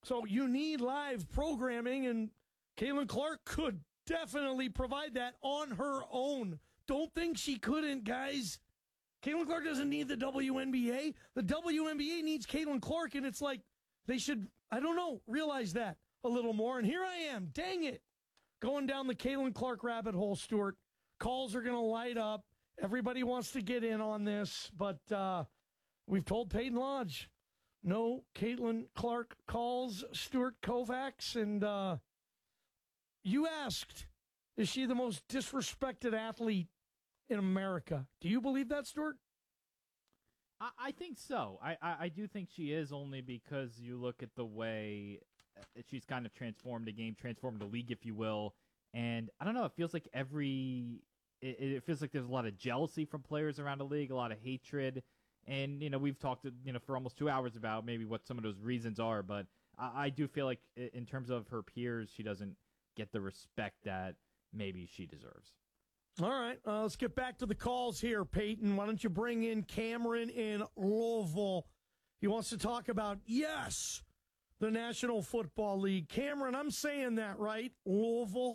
So you need live programming, and Caitlin Clark could definitely provide that on her own. Don't think she couldn't, guys. Caitlin Clark doesn't need the WNBA. The WNBA needs Caitlin Clark, and it's like they should, I don't know, realize that a little more. And here I am, dang it, going down the Caitlin Clark rabbit hole, Stuart. Calls are going to light up. Everybody wants to get in on this, but we've told Peyton Lodge, no Caitlin Clark calls, Stuart Kovacs. And you asked, is she the most disrespected athlete in America? Do you believe that, Stuart? I think so. I do think she is, only because you look at the way she's kind of transformed the game, transformed the league, if you will. And I don't know, it feels like it feels like there's a lot of jealousy from players around the league, a lot of hatred. And, we've talked, for almost 2 hours about maybe what some of those reasons are. But I do feel like in terms of her peers, she doesn't get the respect that maybe she deserves. All right, let's get back to the calls here, Peyton. Why don't you bring in Cameron in Louisville? He wants to talk about, yes, the National Football League. Cameron, I'm saying that right? Louisville?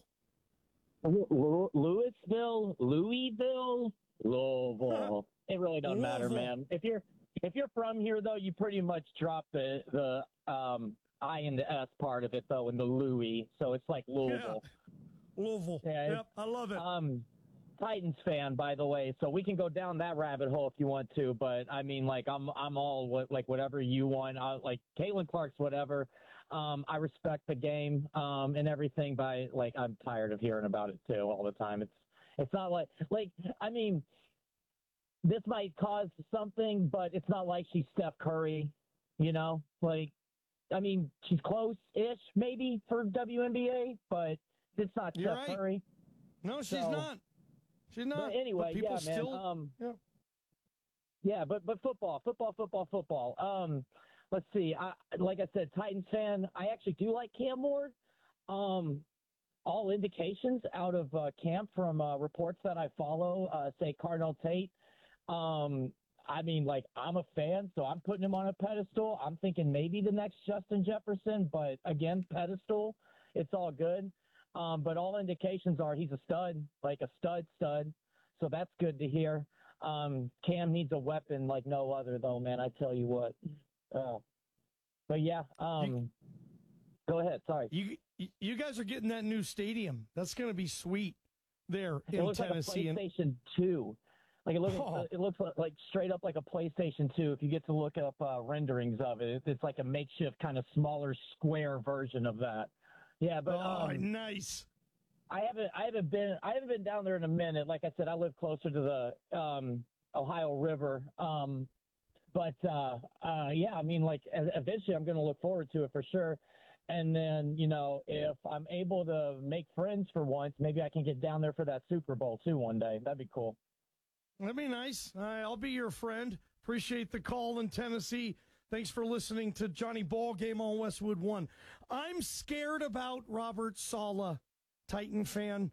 Louisville, Louisville, Louisville. It really doesn't matter, man. If you're from here, though, you pretty much drop the I and the S part of it, though, in the Louis. So it's like Louisville. Yeah. Louisville. Yeah, yep, I love it. Titans fan, by the way, so we can go down that rabbit hole if you want to. But I mean, like, I'm all whatever you want. Like Caitlin Clark's whatever. I respect the game and everything. But I'm tired of hearing about it too all the time. It's not like I mean, this might cause something, but it's not like she's Steph Curry. I mean, she's close-ish maybe for WNBA, but it's not You're Steph right. Curry. No, she's not. She's not. But anyway, but people yeah, still, man. Yeah, but football. Let's see. Like I said, Titans fan. I actually do like Cam Ward. All indications out of camp from reports that I follow say Cardinal Tate. I mean, I'm a fan, so I'm putting him on a pedestal. I'm thinking maybe the next Justin Jefferson, but again, pedestal. It's all good. But all indications are he's a stud, like a stud. So that's good to hear. Cam needs a weapon like no other, though, man. I tell you what. But yeah, go ahead. Sorry. You guys are getting that new stadium. That's going to be sweet there in Tennessee. Like a PlayStation 2. Like it looks like straight up like a PlayStation 2. If you get to look up renderings of it, it's like a makeshift kind of smaller square version of that. Yeah, but nice. I haven't been down there in a minute. Like I said, I live closer to the Ohio River. But yeah, I mean, eventually I'm going to look forward to it for sure. And then, if I'm able to make friends for once, maybe I can get down there for that Super Bowl too one day. That'd be cool. That'd be nice. I'll be your friend. Appreciate the call in Tennessee. Thanks for listening to Johnny Ball Game on Westwood One. I'm scared about Robert Saleh, Titan fan.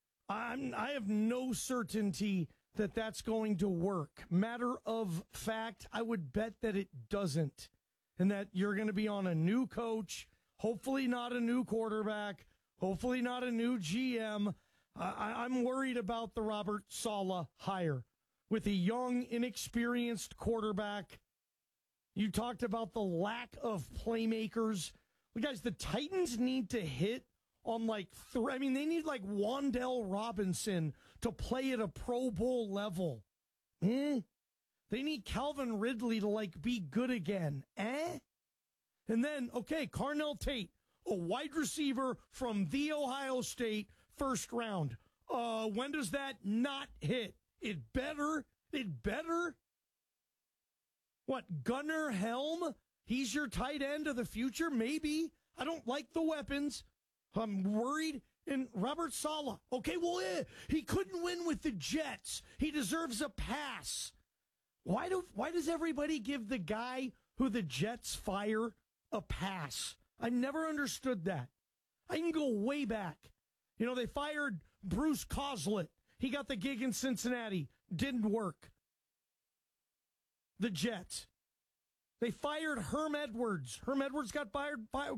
I have no certainty that that's going to work. Matter of fact, I would bet that it doesn't, and that you're going to be on a new coach, hopefully not a new quarterback, hopefully not a new GM. I'm worried about the Robert Saleh hire with a young, inexperienced quarterback. You talked about the lack of playmakers. Well, guys, the Titans need to hit on they need Wan'Dale Robinson to play at a Pro Bowl level. They need Calvin Ridley to be good again. And then, okay, Carnell Tate, a wide receiver from The Ohio State, first round. When does that not hit? It better. What, Gunnar Helm? He's your tight end of the future? Maybe. I don't like the weapons. I'm worried. And Robert Saleh. Okay, well, he couldn't win with the Jets. He deserves a pass. Why does everybody give the guy who the Jets fire a pass? I never understood that. I can go way back. They fired Bruce Coslett. He got the gig in Cincinnati. Didn't work. The Jets. They fired Herm Edwards. Herm Edwards got fired